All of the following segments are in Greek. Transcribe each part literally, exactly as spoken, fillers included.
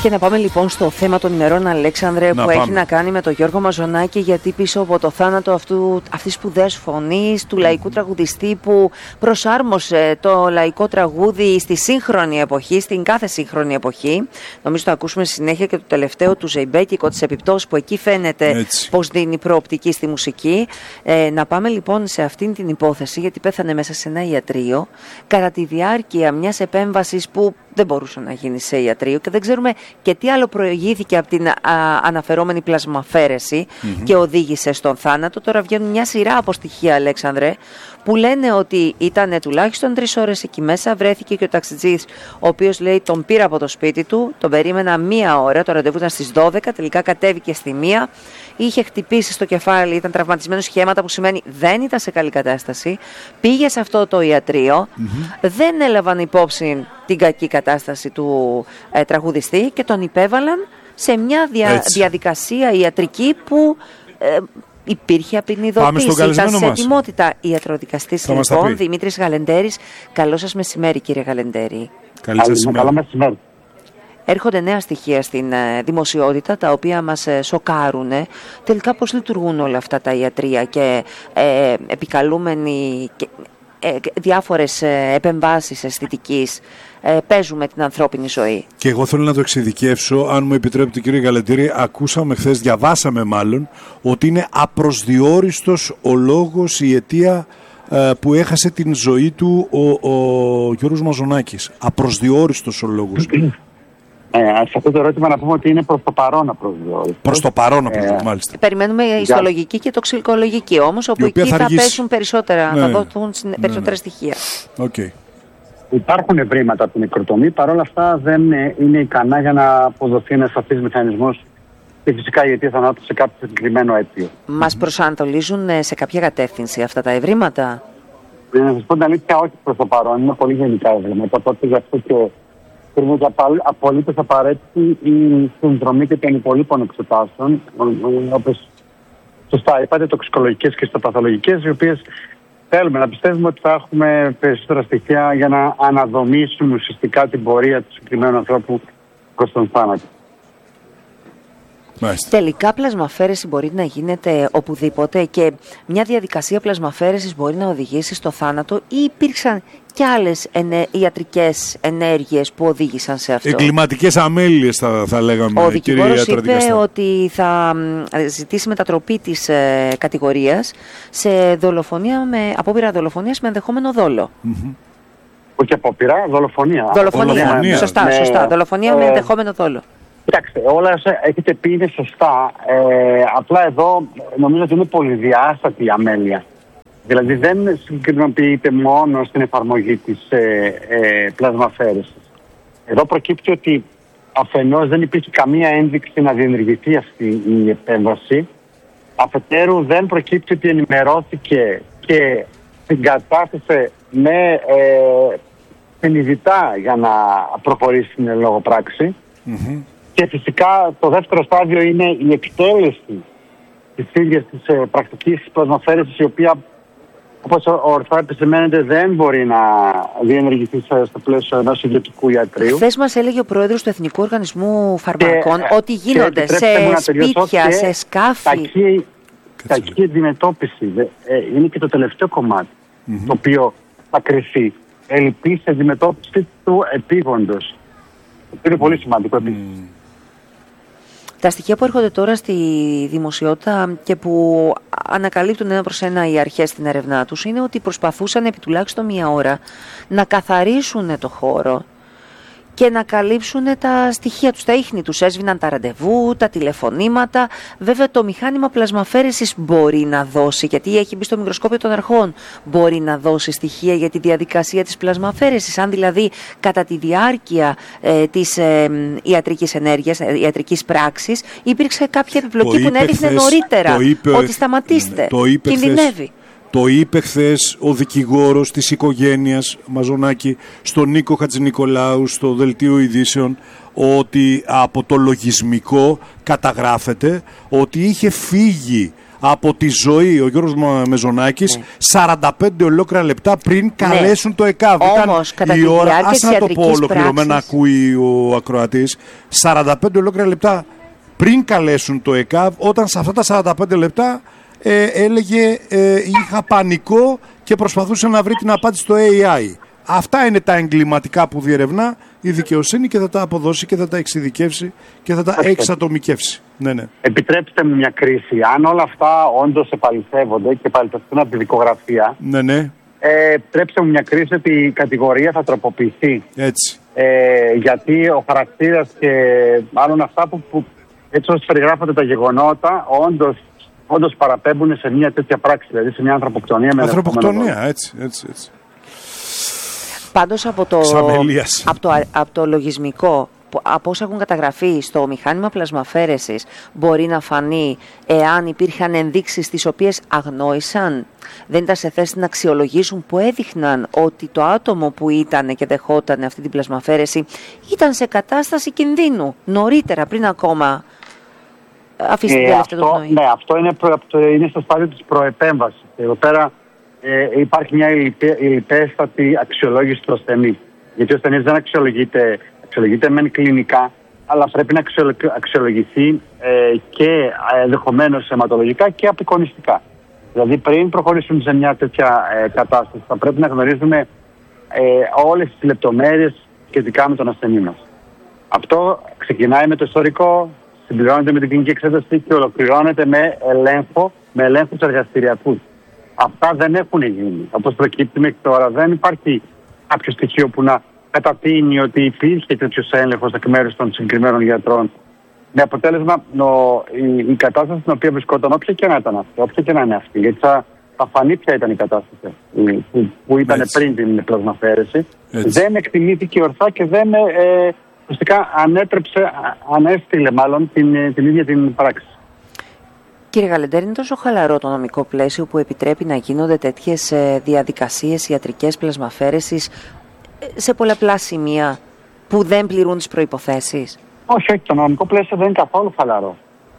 Και να πάμε λοιπόν στο θέμα των ημερών, Αλέξανδρε, να που πάμε. έχει να κάνει με τον Γιώργο Μαζονάκη, γιατί πίσω από το θάνατο αυτού, αυτής σπουδαίας φωνής, του λαϊκού τραγουδιστή που προσάρμοσε το λαϊκό τραγούδι στη σύγχρονη εποχή, στην κάθε σύγχρονη εποχή. Νομίζω θα ακούσουμε συνέχεια και το τελευταίο του Ζεϊμπέκικο, τις επιπτώσεις που εκεί φαίνεται Έτσι. πως δίνει προοπτική στη μουσική. Ε, να πάμε λοιπόν σε αυτήν την υπόθεση, γιατί πέθανε μέσα σε ένα ιατρείο κατά τη διάρκεια μιας επέμβασης που δεν μπορούσε να γίνει σε ιατρείο και δεν ξέρουμε και τι άλλο προηγήθηκε από την α, αναφερόμενη πλασμαφαίρεση mm-hmm. και οδήγησε στον θάνατο. Τώρα βγαίνουν μια σειρά από στοιχεία, Αλέξανδρε, που λένε ότι ήταν τουλάχιστον τρεις ώρες εκεί μέσα. Βρέθηκε και ο ταξιτζής, ο οποίος λέει τον πήρα από το σπίτι του, τον περίμενα μία ώρα, το ραντεβού ήταν στις δώδεκα, τελικά κατέβηκε στη μία, είχε χτυπήσει στο κεφάλι, ήταν τραυματισμένο σχέματα, που σημαίνει δεν ήταν σε καλή κατάσταση. Πήγε σε αυτό το ιατρείο, mm-hmm. δεν έλαβαν υπόψη την κακή κατάσταση του ε, τραγουδιστή και τον υπέβαλαν σε μια δια, διαδικασία ιατρική που ε, υπήρχε απεινιδοποίηση, ήταν σε ετοιμότητα. Ιατροδικαστής λοιπόν, Δημήτρης Γαλεντέρης. Καλό σας μεσημέρι, κύριε Γαλεντέρη. Καλή σας μεσημέρι. Έρχονται νέα στοιχεία στην ε, δημοσιότητα, τα οποία μας ε, σοκάρουν. Τελικά πώς λειτουργούν όλα αυτά τα ιατρεία και ε, επικαλούμενοι και, ε, διάφορες ε, επεμβάσεις αισθητικής ε, παίζουν με την ανθρώπινη ζωή. Και εγώ θέλω να το εξειδικεύσω, αν μου επιτρέπετε, κύριε Γαλεντήρη. Ακούσαμε χθες, διαβάσαμε μάλλον, ότι είναι απροσδιόριστος ο λόγος, η αιτία ε, που έχασε την ζωή του ο, ο Γιώργος Μαζονάκης. Απροσδιόριστος ο λόγος. Ε, σε αυτό το ερώτημα να πούμε ότι είναι προς το παρόν απροσδιόριστο. Προς το παρόν απροσδιόριστο, ε, μάλιστα. Περιμένουμε η ιστολογική και τοξικολογική όμως, όπου εκεί θα, θα πέσουν περισσότερα, ναι. θα δοθούν ναι, περισσότερα ναι. στοιχεία. Okay. Υπάρχουν ευρήματα από την νεκροτομή, παρόλα αυτά δεν είναι ικανά για να αποδοθεί ένας σαφής μηχανισμός και φυσικά η αιτία θανάτου σε κάποιο συγκεκριμένο αίτιο. Μας προσανατολίζουν σε κάποια κατεύθυνση αυτά τα ευρήματα? Ε, να σας πω την αλήθεια, όχι προς το παρόν, είναι πολύ γενικά ευρήματα. Οπότε γι' αυτό και είναι απολύτως απαραίτητη η συνδρομή και των υπολείπων εξετάσεων, όπως σωστά είπατε, τοξικολογικές και ιστοπαθολογικές, οι οποίες θέλουμε να πιστεύουμε ότι θα έχουμε περισσότερα στοιχεία για να αναδομήσουμε ουσιαστικά την πορεία του συγκεκριμένου ανθρώπου προς τον θάνατο. Μάλιστα. Τελικά πλασμαφαίρεση μπορεί να γίνεται οπουδήποτε και μια διαδικασία πλασμαφαίρεσης μπορεί να οδηγήσει στο θάνατο, ή υπήρξαν και άλλες ενε... ιατρικές ενέργειες που οδήγησαν σε αυτό? Εγκληματικές αμέλειες θα, θα λέγαμε. Ο δικηγόρος είπε ότι θα ζητήσει μετατροπή της ε, κατηγορίας σε δολοφονία με, απόπειρα δολοφονίας με ενδεχόμενο δόλο. Mm-hmm. Όχι απόπειρα, δολοφονία. Δολοφονία, δολοφονία. Σωστά, με, σωστά. Δολοφονία ε, με ενδεχόμενο δόλο. Κοιτάξτε, όλα όσα έχετε πει είναι σωστά. Ε, απλά εδώ νομίζω ότι είναι πολυδιάστατη η αμέλεια. Δηλαδή δεν συγκρινοποιείται μόνο στην εφαρμογή της ε, ε, πλασμαφαίρεσης. Εδώ προκύπτει ότι αφενός δεν υπήρχε καμία ένδειξη να διενεργηθεί αυτή η επέμβαση. Αφετέρου δεν προκύπτει ότι ενημερώθηκε και συγκατάθεσε με ε, συνειδητά για να προχωρήσει στην λόγω πράξη. Mm-hmm. Και φυσικά το δεύτερο στάδιο είναι η εκτέλεση της ίδιας της ε, πρακτικής πλασμαφαίρεσης, η οποία, όπως ορθά επισημαίνεται, δεν μπορεί να διενεργηθεί στο πλαίσιο ενός ιδιωτικού ιατρείου. Χθες μας έλεγε ο πρόεδρος του Εθνικού Οργανισμού Φαρμακών και, ότι γίνονται σε σπίτια, σε σκάφη. Κακή αντιμετώπιση ε, είναι και το τελευταίο κομμάτι, mm-hmm. το οποίο θα κρυφθεί. Ελλειπής αντιμετώπιση του επίγοντος. Είναι πολύ σημαντικό επίσης. Mm. Τα στοιχεία που έρχονται τώρα στη δημοσιότητα και που ανακαλύπτουν ένα προς ένα οι αρχές στην έρευνά τους είναι ότι προσπαθούσαν επί τουλάχιστον μία ώρα να καθαρίσουν το χώρο και να καλύψουν τα στοιχεία τους, τα ίχνη τους. Έσβηναν τα ραντεβού, τα τηλεφωνήματα. Βέβαια το μηχάνημα πλασμαφαίρεσης μπορεί να δώσει, γιατί έχει μπει στο μικροσκόπιο των αρχών, μπορεί να δώσει στοιχεία για τη διαδικασία της πλασμαφαίρεσης. Αν δηλαδή κατά τη διάρκεια ε, της ε, ιατρικής ενέργειας, ε, ιατρικής πράξης, υπήρξε κάποια επιπλοκή που να έδειχνε νωρίτερα είπε, ότι σταματήστε, κινδυνεύει. Το είπε χθες ο δικηγόρος της οικογένειας Μαζονάκη στον Νίκο Χατζηνικολάου στο Δελτίο Ειδήσεων, ότι από το λογισμικό καταγράφεται ότι είχε φύγει από τη ζωή, ο Γιώργος Μεζονάκης, ναι. σαράντα πέντε ολόκληρα λεπτά πριν καλέσουν ναι. το ΕΚΑΒ. Όμως, Ήταν κατά η τη ώρα, διάρκεια ας να το πω ολοκληρωμένα, ακούει ο ακροατής, σαράντα πέντε ολόκληρα λεπτά πριν καλέσουν το ΕΚΑΒ, όταν σε αυτά τα σαράντα πέντε λεπτά ε, έλεγε ε, είχα πανικό και προσπαθούσε να βρει την απάντηση στο έι άι. Αυτά είναι τα εγκληματικά που διερευνά η δικαιοσύνη και θα τα αποδώσει και θα τα εξειδικεύσει και θα τα εξατομικεύσει. Ναι, ναι. Επιτρέψτε μου μια κρίση. Αν όλα αυτά όντως επαληθεύονται και επαληθευτούν από τη δικογραφία, ναι, ναι. Ε, επιτρέψτε μου μια κρίση ότι η κατηγορία θα τροποποιηθεί. Έτσι. Ε, γιατί ο χαρακτήρας και μάλλον αυτά που, που έτσι όσο περιγράφονται τα γεγονότα, όντως, όντως παραπέμπουν σε μια τέτοια πράξη, δηλαδή σε μια ανθρωποκτονία. Με ανθρωποκτονία, έτσι, έτσι, έτσι. Πάντως από το, από, το, από το λογισμικό, από όσα έχουν καταγραφεί στο μηχάνημα πλασμαφέρεσης, μπορεί να φανεί εάν υπήρχαν ενδείξεις τις οποίες αγνόησαν, δεν ήταν σε θέση να αξιολογήσουν, που έδειχναν ότι το άτομο που ήταν και δεχόταν αυτή την πλασμαφέρεση ήταν σε κατάσταση κινδύνου νωρίτερα, πριν ακόμα αφήσει την τελευταία του πνοή. Ναι, αυτό είναι, προ, είναι στο στάδιο της προεπέμβασης. Εδώ πέρα ε, υπάρχει μια ηλυπέστατη αξιολόγηση του ασθενή. Γιατί ο ασθενής δεν αξιολογείται, αξιολογείται μεν κλινικά, αλλά πρέπει να αξιολογηθεί ε, και ενδεχομένως αιματολογικά και απεικονιστικά. Δηλαδή πριν προχωρήσουμε σε μια τέτοια ε, κατάσταση θα πρέπει να γνωρίζουμε ε, όλες τις λεπτομέρειες σχετικά με τον ασθενή μας. Αυτό ξεκινάει με το ιστορικό, συμπληρώνεται με την κλινική εξέταση και ολοκληρώνεται με έλεγχο, με ελέγχους εργαστηριακούς. Αυτά δεν έχουν γίνει. Όπως προκύπτει μέχρι τώρα, δεν υπάρχει κάποιο στοιχείο που να κατατείνει ότι υπήρχε τέτοιο έλεγχος εκ μέρους των συγκεκριμένων γιατρών. Με αποτέλεσμα νο, η, η κατάσταση στην οποία βρισκόταν, όποια και να ήταν αυτή, όποια και να είναι αυτή, γιατί θα, θα φανεί ποια ήταν η κατάσταση που, που ήταν έτσι πριν την πλασμαφέρεση, δεν εκτιμήθηκε ορθά και δεν ε, ουσιαστικά ανέτρεψε, ανέστειλε μάλλον την, την ίδια την πράξη. Κύριε Γαλεντέρη, είναι τόσο χαλαρό το νομικό πλαίσιο που επιτρέπει να γίνονται τέτοιες διαδικασίες ιατρικές πλασμαφέρεσης σε πολλαπλά σημεία που δεν πληρούν τις προϋποθέσεις? Όχι, όχι, το νομικό πλαίσιο δεν είναι καθόλου χαλαρό.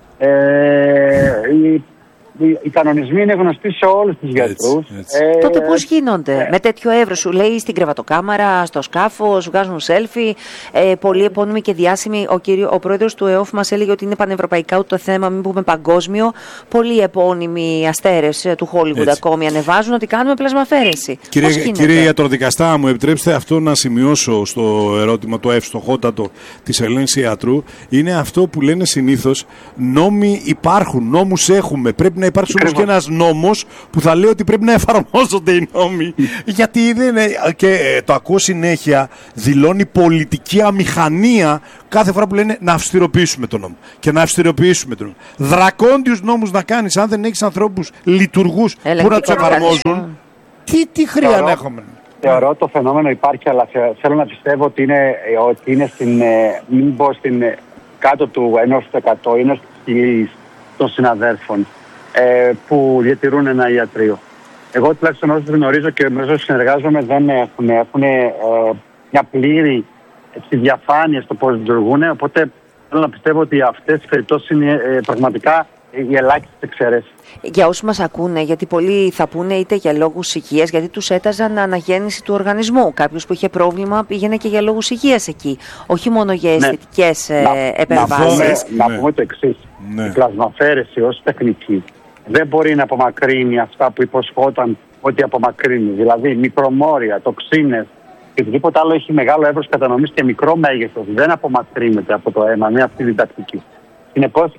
Ε, οι, οι, οι κανονισμοί είναι γνωστοί σε όλους τους γιατρούς. Ε, Τότε πώς γίνονται ε, με τέτοιο εύρος? Σου λέει στην κρεβατοκάμαρα, στο σκάφος, βγάζουν σέλφι, ε, πολύ επώνυμοι και διάσημοι. Ο, κύριο, ο πρόεδρος του ΕΟΦ μας έλεγε ότι είναι πανευρωπαϊκά το θέμα, μην πούμε παγκόσμιο. Πολλοί επώνυμοι αστέρες του Hollywood ακόμη ανεβάζουν ότι κάνουμε πλασμαφέρεση. Κύριε, κύριε ιατροδικαστά, μου επιτρέψτε αυτό να σημειώσω στο ερώτημα το ευστοχότατο της Ελένης Ιατρού. Είναι αυτό που λένε συνήθως, νόμοι υπάρχουν, νόμους έχουμε. Πρέπει να υπάρξει όμως και ένας νόμος που θα λέει ότι πρέπει να εφαρμόζονται οι νόμοι. Γιατί δεν είναι, και ε, το ακούω συνέχεια, δηλώνει πολιτική αμηχανία κάθε φορά που λένε να αυστηροποιήσουμε τον νόμο. Και να αυστηροποιήσουμε τον νόμο. Δρακόντιους νόμους να κάνεις, αν δεν έχεις ανθρώπους λειτουργούς που να τους εφαρμόζουν. Τι, τι χρειά να έχουμε? Θεωρώ το φαινόμενο υπάρχει, αλλά θέλω να πιστεύω ότι είναι, ότι είναι στην, μην πω στην, κάτω του ενός τοις εκατό, είναι στις χιλίες των συναδέλφων ε, που διατηρούν ένα ιατρείο. Εγώ τουλάχιστον όσους γνωρίζω και με όσους συνεργάζομαι δεν έχουν, έχουν ε, μια πλήρη έτσι, διαφάνεια στο πώς λειτουργούν, οπότε θέλω να πιστεύω ότι αυτές οι περιπτώσεις είναι ε, πραγματικά οι ελάχιστες εξαιρέσεις. Για όσους μας ακούνε, γιατί πολλοί θα πούνε είτε για λόγους υγείας, γιατί τους έταζαν αναγέννηση του οργανισμού. Κάποιος που είχε πρόβλημα πήγαινε και για λόγους υγείας εκεί, όχι μόνο για αισθητικές ναι. ε, επεμβάσεις. Να, να πούμε το εξής. Ναι. Η πλασμαφέρεση ως τεχνική δεν μπορεί να απομακρύνει αυτά που υποσχόταν ότι απομακρύνει. Δηλαδή μικρομόρια, τοξίνες και οτιδήποτε άλλο έχει μεγάλο εύρος κατανομής και μικρό μέγεθος. Δεν απομακρύνεται από το αίμα με αυτή την τακτική. Συνεπώς,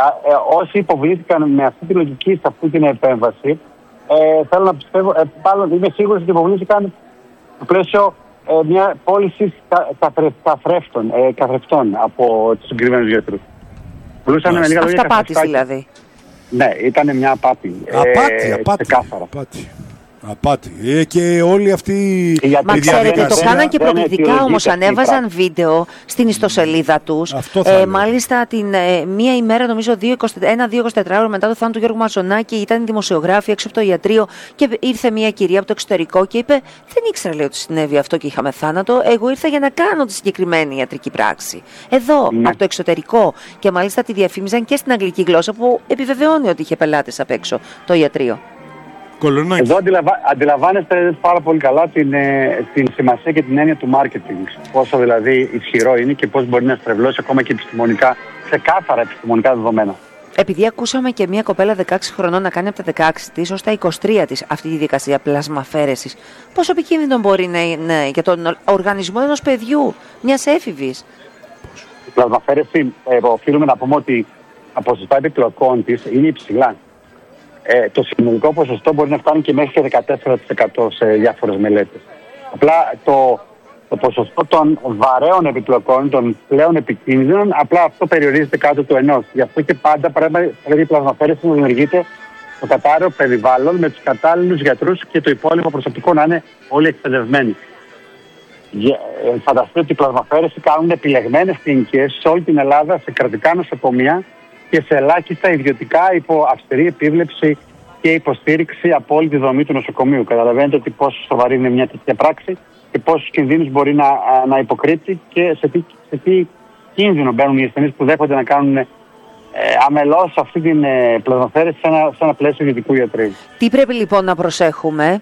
Ε, όσοι υποβλήθηκαν με αυτή τη λογική σε αυτή την επέμβαση, ε, θέλω να πιστεύω, ε, πάλι είμαι σίγουρος ότι υποβλήθηκαν στο πλαίσιο ε, μια πώληση καθρέφτων, ε, καθρεφτών από τους συγκεκριμένους γιατρούς. Αυταπάτης δηλαδή. Ναι, ήταν μια απάτη. Απάτη, ε, απάτη. Ξεκάθαρα. Απάτη. Απάτη. Ε, και όλοι αυτοί οι Μα ξέρετε, το κάναν και προκλητικά όμως. Ανέβαζαν βίντεο στην ιστοσελίδα τους. Ε, μάλιστα την ε, μία ημέρα, νομίζω, ένα δύο είκοσι τέσσερις ώρο μετά το θάνατο του Γιώργου Μαζονάκη, ήταν δημοσιογράφοι έξω από το ιατρείο και ήρθε μία κυρία από το εξωτερικό και είπε: δεν ήξερα, λέει, ότι συνέβη αυτό και είχαμε θάνατο. Εγώ ήρθα για να κάνω τη συγκεκριμένη ιατρική πράξη. Εδώ, ναι. από το εξωτερικό. Και μάλιστα τη διαφήμιζαν και στην αγγλική γλώσσα, που επιβεβαιώνει ότι είχε πελάτες απ' έξω το ιατρείο. Κολονάκι. Εδώ αντιλαμβα... αντιλαμβάνεστε πάρα πολύ καλά την, ε, την σημασία και την έννοια του μάρκετινγκ. Πόσο δηλαδή ισχυρό είναι και πώς μπορεί να στρεβλώσει ακόμα και επιστημονικά, ξεκάθαρα επιστημονικά δεδομένα. Επειδή ακούσαμε και μια κοπέλα δεκαέξι χρονών να κάνει από τα δεκαέξι της ως τα είκοσι τρία της αυτή τη διαδικασία πλασμαφέρεσης, πόσο επικίνδυνο μπορεί να είναι για τον οργανισμό ενός παιδιού, μιας έφηβης? Η πλασμαφέρεση, ε, οφείλουμε να πούμε ότι τα ποσοστά επιπλοκών της είναι υψηλά. Ε, το συνολικό ποσοστό μπορεί να φτάνει και μέχρι και δεκατέσσερα τοις εκατό σε διάφορες μελέτες. Απλά το, το ποσοστό των βαρέων επιπλοκών, των πλέον επικίνδυνων, απλά αυτό περιορίζεται κάτω του ενός. Γι' αυτό και πάντα πρέπει, πρέπει η πλασμαφέρεση να δημιουργείται στο κατάλληλο περιβάλλον με τους κατάλληλους γιατρούς και το υπόλοιπο προσωπικό να είναι όλοι εκπαιδευμένοι. Ε, φανταστείτε ότι η πλασμαφέρεση κάνουν επιλεγμένες κλινικές σε όλη την Ελλάδα, σε κρατικά νοσοκομεία και σε ελάχιστα ιδιωτικά υπό αυστηρή επίβλεψη και υποστήριξη από όλη τη δομή του νοσοκομείου. Καταλαβαίνετε ότι πόσο σοβαρή είναι μια τέτοια πράξη και πόσους κινδύνους μπορεί να, να υποκρύπτει και σε τι, σε τι κίνδυνο μπαίνουν οι ασθενείς που δέχονται να κάνουν ε, αμελώς αυτή την ε, πλασμαφέρεση σε ένα, σε ένα πλαίσιο ιδιωτικού ιατρείου. Τι πρέπει λοιπόν να προσέχουμε?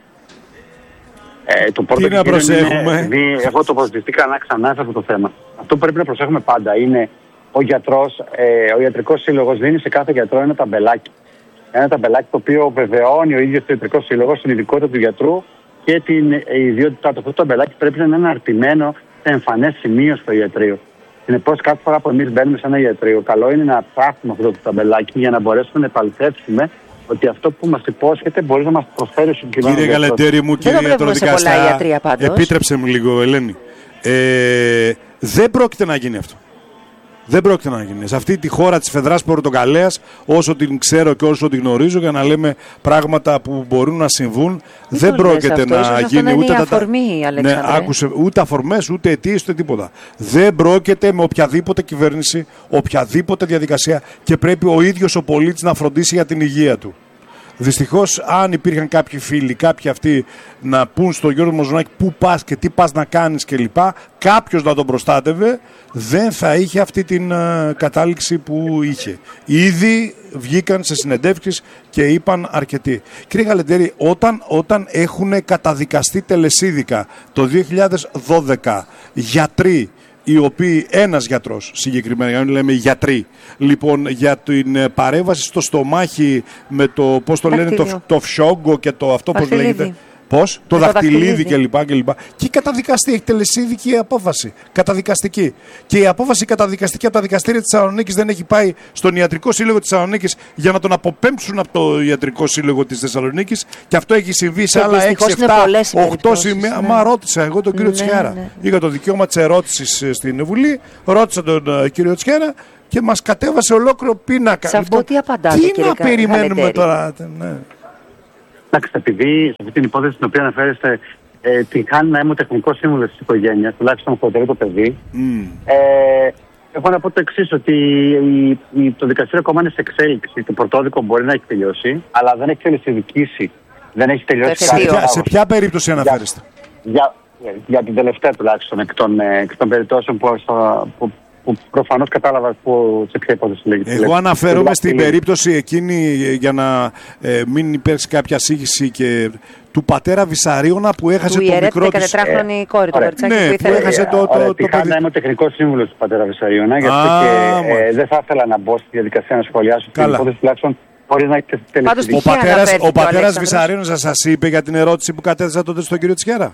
Ε, το πρώτο τι να προσέχουμε? Είναι, εγώ τοποθετηθήκα να ξανά σε αυτό το θέμα. Αυτό που πρέπει να προσέχουμε πάντα είναι ο γιατρός, ε, ο ιατρικός σύλλογος δίνει σε κάθε γιατρό ένα ταμπελάκι. Ένα ταμπελάκι το οποίο βεβαιώνει ο ίδιος ο ιατρικός σύλλογος την ειδικότητα του γιατρού και την ιδιότητά του. Αυτό το ταμπελάκι πρέπει να είναι αναρτημένο σε εμφανές σημείο στο ιατρείο. Συνεπώς, κάθε φορά που εμείς μπαίνουμε σε ένα ιατρείο, καλό είναι να ψάχνουμε αυτό το ταμπελάκι για να μπορέσουμε να επαληθεύσουμε ότι αυτό που μας υπόσχεται μπορεί να μας προσφέρει συγκεκριμένο. Κύριε Γαλεντέρη μου, κύριε ιατροδικαστά, επίτρεψε μου λίγο, Ελένη. Ε, δεν πρόκειται να γίνει αυτό. Δεν πρόκειται να γίνει. Σε αυτή τη χώρα της Φεδράς Πορτοκαλέας, όσο την ξέρω και όσο την γνωρίζω, για να λέμε πράγματα που μπορούν να συμβούν, δεν, δεν πρόκειται να αυτό, γίνει ούτε τα αφορμή, ναι, άκουσε, ούτε αφορμές, ούτε αιτίες, ούτε τίποτα. Δεν πρόκειται με οποιαδήποτε κυβέρνηση, οποιαδήποτε διαδικασία και πρέπει ο ίδιος ο πολίτης να φροντίσει για την υγεία του. Δυστυχώς, αν υπήρχαν κάποιοι φίλοι, κάποιοι αυτοί να πούν στον Γιώργο Μαζονάκη πού πας και τι πας να κάνεις κλπ., κάποιος να τον προστάτευε, δεν θα είχε αυτή την uh, κατάληξη που είχε. Ήδη βγήκαν σε συνεντεύξεις και είπαν αρκετοί. Κύριε Γαλεντέρη, όταν, όταν έχουν καταδικαστεί τελεσίδικα το δύο χιλιάδες δώδεκα γιατροί, οι οποίοι, ένας γιατρός συγκεκριμένα, για να λέμε γιατροί, λοιπόν, για την παρέμβαση στο στομάχι με το, πώς το λένε, το, το φσόγκο και το αυτό, πώς λέγεται, πώς, το, το δαχτυλίδι κλπ. Και, και καταδικαστεί, έχει τελεσίδικη απόφαση, καταδικαστική. Και η απόφαση καταδικαστική από τα δικαστήρια της Θεσσαλονίκης δεν έχει πάει στον Ιατρικό Σύλλογο της Θεσσαλονίκης για να τον αποπέμψουν από το Ιατρικό Σύλλογο της Θεσσαλονίκης, και αυτό έχει συμβεί σε άλλα έξι, επτά, οκτώ σημεία. Ναι. Μα ρώτησα εγώ τον κύριο ναι, Τσιάρα. Ναι, ναι. Είχα το δικαίωμα της ερώτησης στην Βουλή, ρώτησα τον uh, κύριο Τσιάρα και μας κατέβασε ολόκληρο πίνακα. Σε αυτό λοιπόν, τι απαντάτε, τι να περιμένουμε τώρα. Ναι. Εντάξει, επειδή σε αυτή την υπόθεση στην οποία αναφέρεστε ε, την χάνει να είμαι ο τεχνικός σύμβουλος της οικογένειας, τουλάχιστον από το παιδί, mm. ε, έχω να πω το εξής, ότι η, η, το δικαστήριο ακόμα είναι σε εξέλιξη. Το πρωτόδικο μπορεί να έχει τελειώσει, αλλά δεν έχει τελεσιδικήσει. Δεν έχει τελειώσει. Σε ποια, σε ποια περίπτωση αναφέρεστε? Για, για, για την τελευταία τουλάχιστον εκ των, εκ των περιπτώσεων που, που, που προφανώς κατάλαβα που, σε ποια υπόθεση λέγεται. Εγώ αναφέρομαι στην περίπτωση εκείνη, για να ε, μην υπέρξει κάποια σύγχυση, και του πατέρα Βυσαρίωνα που έχασε το μικρό της. Του τετράχρονη κόρη, το κοριτσάκι ναι, που ήθελε. Που έχασε το, το, το, το παιδί. Είμαι ο τεχνικός σύμβουλος του πατέρα Βυσαρίωνα, γι' αυτό και ε, δεν θα ήθελα να μπω στη διαδικασία να σχολιάσω την υπόθεση, τουλάχιστον μπορεί να έχετε τελειώσει. Ο πατέρας, ο πατέρας Βυσαρίωνας σας είπε για την ερώτηση που κατέθεσα τότε στον κύριο Τσιάρα?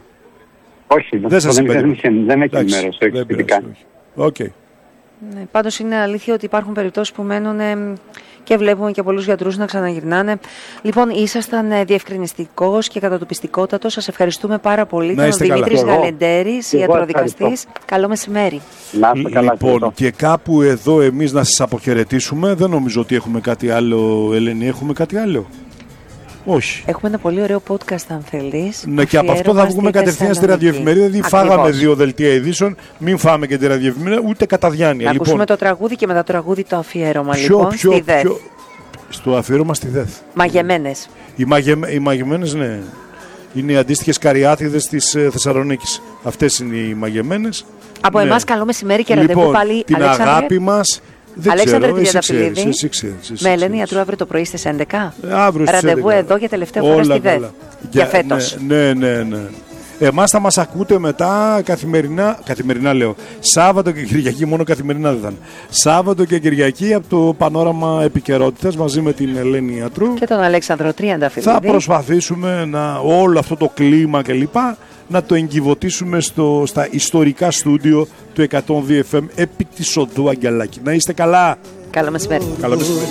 Όχι, δεν, δεν, δεν, δεν έχει ενημέρωση εξαιρετικά. Okay. Ναι, πάντως είναι αλήθεια ότι υπάρχουν περιπτώσεις που μένουν ε, και βλέπουμε και πολλούς γιατρούς να ξαναγυρνάνε. Λοιπόν, ήσασταν ε, διευκρινιστικός και κατατοπιστικότατος. Σας ευχαριστούμε πάρα πολύ. Ήταν ο Δημήτρης Γαλεντέρης, ιατροδικαστής. Καλό μεσημέρι. Να είστε καλά. Λοιπόν, και κάπου εδώ εμείς να σας αποχαιρετήσουμε. Δεν νομίζω ότι έχουμε κάτι άλλο, Ελένη. Έχουμε κάτι άλλο? Όχι. Έχουμε ένα πολύ ωραίο podcast, αν θέλεις. Ναι, και από αυτό θα βγούμε κατευθείαν στη ραδιοεφημερίδα. Δηλαδή, φάγαμε δύο δελτία ειδήσεων. Μην φάμε και τη ραδιοεφημερίδα, ούτε κατά διάνοια. Να λοιπόν, ακούσουμε το τραγούδι και μετά το τραγούδι το αφιέρωμα. Ποιο, λοιπόν, ποιο, στη ΔΕΘ. ποιο, στο αφιέρωμα στη ΔΕΘ. Μαγεμένες. Οι, μαγε, οι μαγεμένες, ναι. Είναι οι αντίστοιχες καριάτιδες της ε, Θεσσαλονίκης. Αυτές είναι οι μαγεμένες. Από ναι. εμάς καλό μεσημέρι και λοιπόν, ραντεβού πάλι. Την Αλέξανδρε, αγάπη μας. Δεν Αλέξανδρε ξέρω, εσύ ξέρεις, Τριανταφυλλίδη. εσύ ξέρεις, εσύ Με Ελένη ξέρεις. Ιατρού αύριο το πρωί στις έντεκα. Ε, αύριο στις Ραντεβού έντεκα. εδώ για τελευταία φορά Όλα στη ΔΕΘ. καλά. Για Για- φέτος. Ναι, ναι, ναι. ναι. Εμάς θα μας ακούτε μετά καθημερινά, καθημερινά λέω, Σάββατο και Κυριακή, μόνο καθημερινά δεν θα είναι. Σάββατο και Κυριακή από το Πανόραμα Επικαιρότητας μαζί με την Ελένη Ιατρού. Και τον Αλέξανδρο Τριανταφυλλίδη. Θα προσπαθήσουμε να, όλο αυτό το κλίμα κλπ. Να το εγκυβωτήσουμε στο, στα ιστορικά στούντιο του εκατόν δύο εφ εμ επί της οδού Αγγελάκη. Να είστε καλά. Καλό μεσημέρι. Καλό μεσημέρι.